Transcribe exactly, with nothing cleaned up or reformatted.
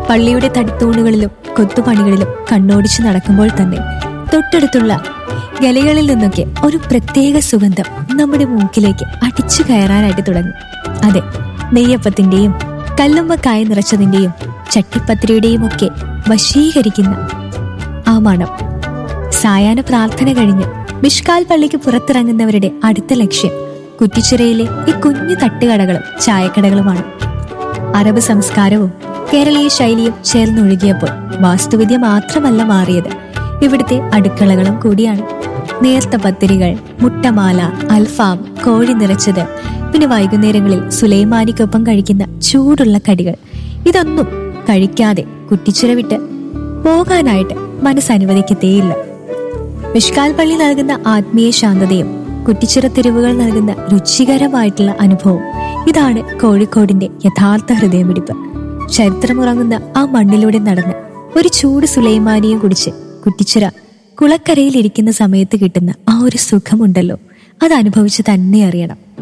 പള്ളിയുടെ തടിത്തൂണുകളിലും കൊത്തുപണികളിലും കണ്ണോടിച്ചു നടക്കുമ്പോൾ തന്നെ തൊട്ടടുത്തുള്ള ഗലികളിൽ നിന്നൊക്കെ ഒരു പ്രത്യേക സുഗന്ധം നമ്മുടെ മൂക്കിലേക്ക് അടിച്ചു കയറാനായിട്ട് തുടങ്ങും. അതെ, നെയ്യപ്പത്തിന്റെയും കല്ലുമ്മക്കായ നിറച്ചതിന്റെയും ചട്ടിപ്പത്തിരിയുടെയും ഒക്കെ വശീകരിക്കുന്ന ആ മണം. സായാഹ്ന പ്രാർത്ഥന കഴിഞ്ഞ് മിഷ്കാൽ പള്ളിക്ക് പുറത്തിറങ്ങുന്നവരുടെ അടുത്ത ലക്ഷ്യം കുറ്റിച്ചിറയിലെ ഈ കുഞ്ഞു തട്ടുകടകളും ചായക്കടകളുമാണ്. അറബ് സംസ്കാരവും കേരളീയ ശൈലിയും ചേർന്നൊഴുകിയപ്പോൾ വാസ്തുവിദ്യ മാത്രമല്ല മാറിയത്, ഇവിടുത്തെ അടുക്കളകളും കൂടിയാണ്. നേർത്ത പത്തിരികൾ, മുട്ടമാല, അൽഫാം, കോഴി നിറച്ചത്, പിന്നെ വൈകുന്നേരങ്ങളിൽ സുലൈമാനിക്കൊപ്പം കഴിക്കുന്ന ചൂടുള്ള കടികൾ, ഇതൊന്നും കഴിക്കാതെ കുറ്റിച്ചിറ വിട്ട് പോകാനായിട്ട് മനസ്സനുവദിക്കത്തേയില്ല. മിഷ്കാൽ പള്ളി നൽകുന്ന ആത്മീയ ശാന്തതയും കുറ്റിച്ചിറ തെരുവുകൾ നൽകുന്ന രുചികരമായിട്ടുള്ള അനുഭവം, ഇതാണ് കോഴിക്കോടിന്റെ യഥാർത്ഥ ഹൃദയമിടിപ്പ്. ചരിത്രമുറങ്ങുന്ന ആ മണ്ണിലൂടെ നടന്ന് ഒരു ചൂട് സുലൈമാനിയും കുടിച്ച് കുറ്റിച്ചിറ കുളക്കരയിൽ ഇരിക്കുന്ന സമയത്ത് കിട്ടുന്ന ആ ഒരു സുഖമുണ്ടല്ലോ, അത് അനുഭവിച്ച് തന്നെ അറിയണം.